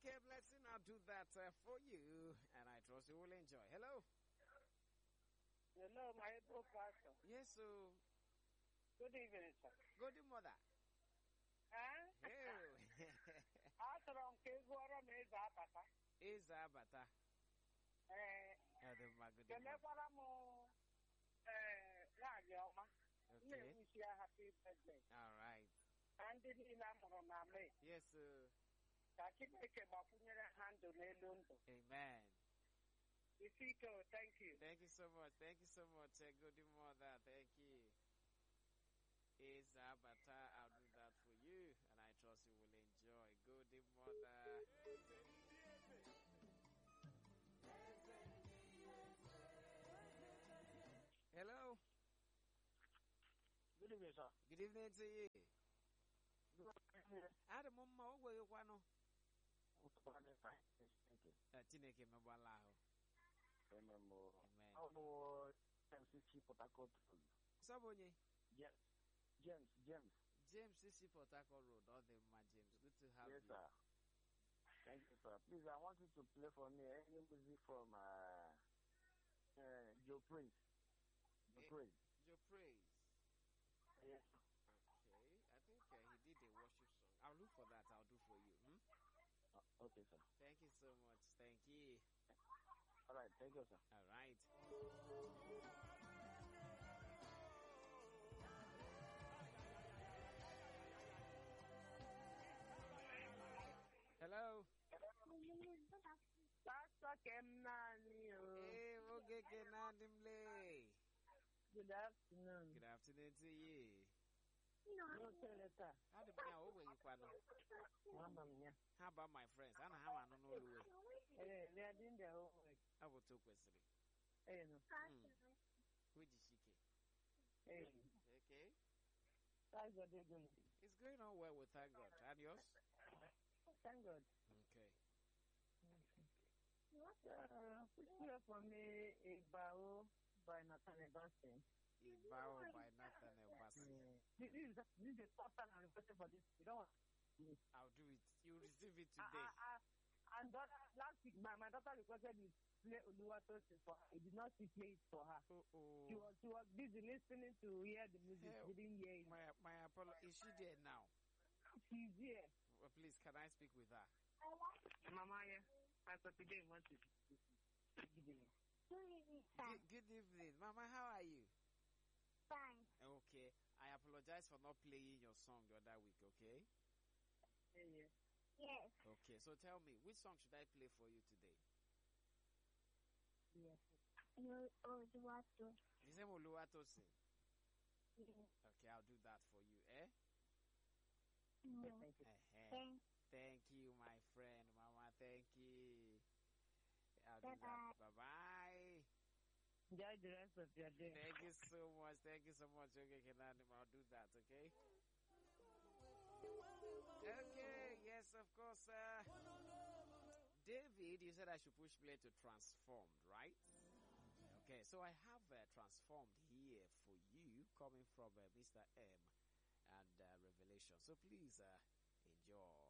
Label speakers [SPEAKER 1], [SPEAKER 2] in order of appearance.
[SPEAKER 1] Okay, blessing. I'll do that for you, and I trust you will enjoy. Hello.
[SPEAKER 2] Hello, my able pastor.
[SPEAKER 1] Yes, so
[SPEAKER 2] Good evening, sir.
[SPEAKER 1] good mother.
[SPEAKER 2] Huh?
[SPEAKER 1] Hey.
[SPEAKER 2] After on Kizwara made Zapata.
[SPEAKER 1] Is Abata. Good
[SPEAKER 2] The Nepalamu Radioma.
[SPEAKER 1] Okay.
[SPEAKER 2] Wish you a happy birthday.
[SPEAKER 1] All right.
[SPEAKER 2] And the Nilamame.
[SPEAKER 1] Yes, sir.
[SPEAKER 2] Taki make a Bapunya hand to Nelundo.
[SPEAKER 1] Amen.
[SPEAKER 2] Ifiko, thank you.
[SPEAKER 1] Thank you so much. Thank you so much. Good mother. Thank you. Is Abata. I'll do that for you, and I trust you will enjoy. Good mother. Hello.
[SPEAKER 2] Good evening, sir.
[SPEAKER 1] Good evening to you.
[SPEAKER 2] Good evening.
[SPEAKER 1] Adam, Mama, where you want to?
[SPEAKER 2] Thank you.
[SPEAKER 1] Tineke Mabalaho. Amen.
[SPEAKER 2] Oh, MCC Potacot.
[SPEAKER 1] Sabonye.
[SPEAKER 2] James.
[SPEAKER 1] James, Sisi Port Harcourt Road. All the my James. Good to have
[SPEAKER 2] Yes,
[SPEAKER 1] you.
[SPEAKER 2] sir. Thank you, sir. Please, I want you to play for me any music from Joe Praise.
[SPEAKER 1] Your praise.
[SPEAKER 2] Yes.
[SPEAKER 1] Okay. I think he did a worship song. I'll look for that. I'll do for you.
[SPEAKER 2] Okay, sir.
[SPEAKER 1] Thank you so much. Thank you.
[SPEAKER 2] All right. Thank you, sir.
[SPEAKER 1] All right. Hello.
[SPEAKER 2] Pastor Kemnani.
[SPEAKER 1] Hey, okay, Kenadimle.
[SPEAKER 2] Good afternoon.
[SPEAKER 1] Good afternoon to you.
[SPEAKER 2] No, Senator.
[SPEAKER 1] How do you know where you can? How about my friends? I don't know the way.
[SPEAKER 2] They are doing their homework.
[SPEAKER 1] I will talk with you.
[SPEAKER 2] Hey, no.
[SPEAKER 1] Which is she?
[SPEAKER 2] Hey.
[SPEAKER 1] Okay.
[SPEAKER 2] How's your day going?
[SPEAKER 1] It's going on well with thank God. And yours?
[SPEAKER 2] Thank God.
[SPEAKER 1] Okay.
[SPEAKER 2] Put here for me a bow by Nathaniel Bassin.
[SPEAKER 1] A bow by Nathaniel Bassin.
[SPEAKER 2] This is the first time I'm requesting for this. You don't want to.
[SPEAKER 1] I'll do it. You'll receive it today.
[SPEAKER 2] And last week, my daughter requested me play Oluwatosin for her. I did not play it for her.
[SPEAKER 1] Oh.
[SPEAKER 2] She was busy listening to hear the music.
[SPEAKER 1] Hey,
[SPEAKER 2] she didn't hear it.
[SPEAKER 1] My apology. Is she there now?
[SPEAKER 2] She's here.
[SPEAKER 1] Well, please, can I speak with her?
[SPEAKER 2] Mama, yeah. Pastor today wants to give me.
[SPEAKER 1] Good evening. Mama, how are you?
[SPEAKER 3] Fine.
[SPEAKER 1] Okay. I apologize for not playing your song the other week, okay?
[SPEAKER 2] Yeah.
[SPEAKER 3] Yes.
[SPEAKER 1] Okay, so tell me, which song should I play for you today?
[SPEAKER 2] Yes.
[SPEAKER 3] You what to?
[SPEAKER 1] Is it Oluwatosin?
[SPEAKER 3] Yes.
[SPEAKER 1] Okay, I'll do that for you, eh?
[SPEAKER 3] No.
[SPEAKER 1] Thank you, my friend. Mama, thank you. I'll do
[SPEAKER 3] Bye-bye.
[SPEAKER 1] that. Bye-bye.
[SPEAKER 2] Enjoy the rest of your day.
[SPEAKER 1] Thank you so much. Thank you so much. Okay, Kenanim, I'll do that, okay? Okay, yes, of course. David, you said I should push play to Transformed, right? Okay, so I have Transformed here for you, coming from Mr. M and Revelation. So please enjoy.